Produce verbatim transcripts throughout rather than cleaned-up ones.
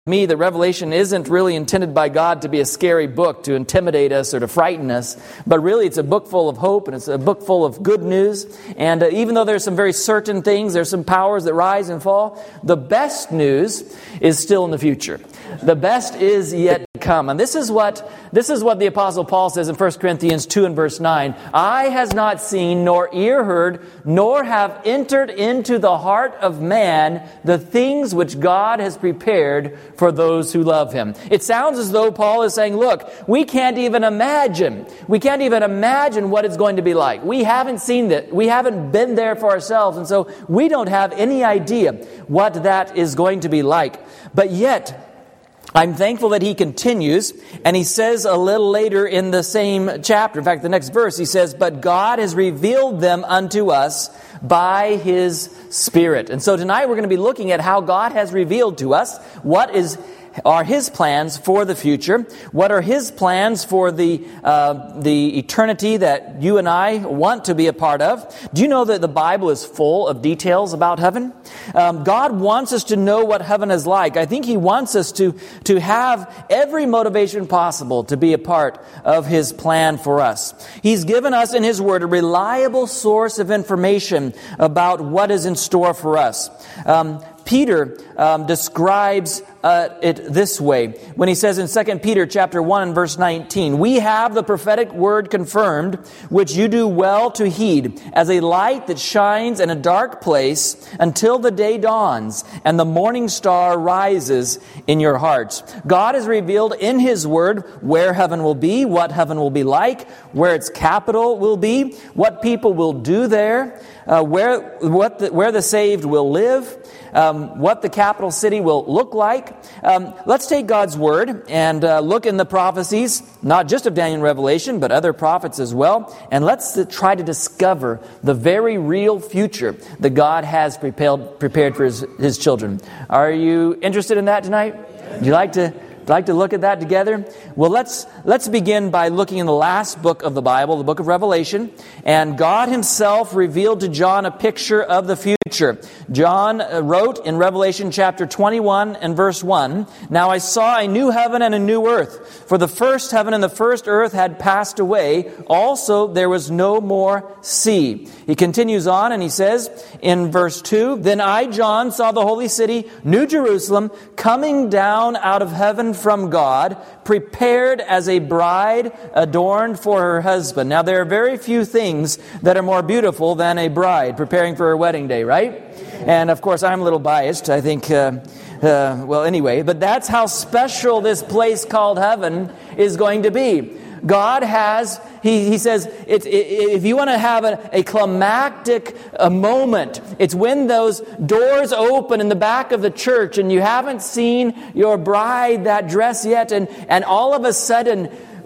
me that Revelation isn't really intended by God to be a scary book to intimidate us or to frighten us, but really it's a book full of hope and it's a book full of good news. And uh, even though there's some very certain things, there's some powers that rise and fall, the best news is still in the future. The best is yet to come. And this is what this is what the Apostle Paul says in First Corinthians two and verse nine. Eye has not seen, nor ear heard, nor have entered into the heart of man the things which God has prepared for those who love Him. It sounds as though Paul is saying, look, we can't even imagine. We can't even imagine what it's going to be like. We haven't seen that. We haven't been there for ourselves. And so we don't have any idea what that is going to be like. But yet, I'm thankful that he continues, and he says a little later in the same chapter, in fact, the next verse, he says, but God has revealed them unto us by His Spirit. And so tonight we're going to be looking at how God has revealed to us what is are His plans for the future, what are His plans for the uh, the eternity that you and I want to be a part of. Do you know that the Bible is full of details about heaven? Um, God wants us to know what heaven is like. I think He wants us to, to have every motivation possible to be a part of His plan for us. He's given us in His Word a reliable source of information about what is in store for us. Um, Peter um, describes uh, it this way when he says in Second Peter chapter one and verse nineteen, we have the prophetic word confirmed, which you do well to heed, as a light that shines in a dark place until the day dawns and the morning star rises in your hearts. God has revealed in His Word where heaven will be, what heaven will be like, where its capital will be, what people will do there, uh, where what the, where the saved will live. Um, what the capital city will look like. Um, let's take God's Word and uh, look in the prophecies, not just of Daniel and Revelation, but other prophets as well. And let's uh, try to discover the very real future that God has prepared, prepared for his, his children. Are you interested in that tonight? Would you like to like to look at that together? Well, let's let's begin by looking in the last book of the Bible, the book of Revelation. And God Himself revealed to John a picture of the future. John wrote in Revelation chapter twenty-one and verse one, now I saw a new heaven and a new earth, for the first heaven and the first earth had passed away. Also there was no more sea. He continues on and he says in verse two, then I, John, saw the holy city, New Jerusalem, coming down out of heaven from God, prepared as a bride adorned for her husband. Now there are very few things that are more beautiful than a bride preparing for her wedding day, right? And of course I'm a little biased. I think, uh, uh, well anyway, but that's how special this place called heaven is going to be. God has, He, he says, it, it, if you want to have a, a climactic a moment, it's when those doors open in the back of the church and you haven't seen your bride that dress yet, and, and all of a sudden,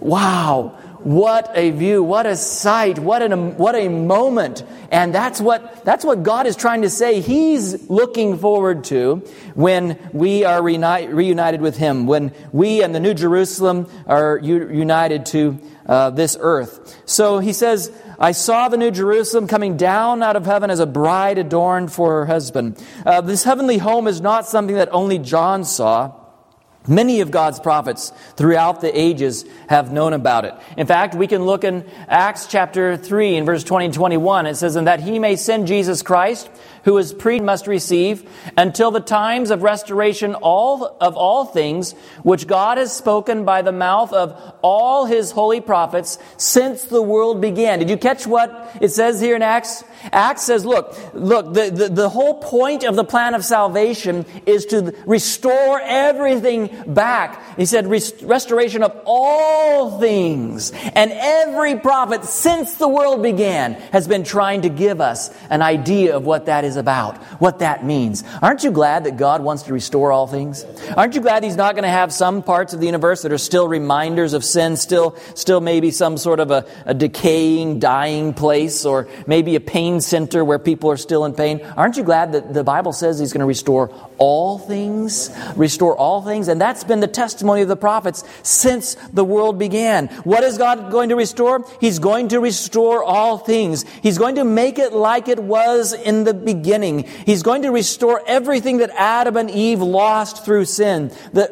wow, what a view, what a sight, what an what a moment. And that's what that's what God is trying to say He's looking forward to when we are reuni- reunited with Him, when we and the New Jerusalem are u- united to uh, this earth. So He says, I saw the New Jerusalem coming down out of heaven as a bride adorned for her husband. Uh, this heavenly home is not something that only John saw. Many of God's prophets throughout the ages have known about it. In fact, we can look in Acts chapter three in verse twenty and twenty-one. It says, and that He may send Jesus Christ, who is pre must receive, until the times of restoration all of all things, which God has spoken by the mouth of all His holy prophets since the world began. Did you catch what it says here in Acts? Acts says, look, look, the, the, the whole point of the plan of salvation is to restore everything back. He said rest- restoration of all things. And every prophet since the world began has been trying to give us an idea of what that is about, what that means. Aren't you glad that God wants to restore all things? Aren't you glad He's not going to have some parts of the universe that are still reminders of sin, still still maybe some sort of a, a decaying, dying place, or maybe a pain center where people are still in pain? Aren't you glad that the Bible says He's going to restore all things? Restore all things. And that's been the testimony of the prophets since the world began. What is God going to restore? He's going to restore all things. He's going to make it like it was in the beginning. He's going to restore everything that Adam and Eve lost through sin. The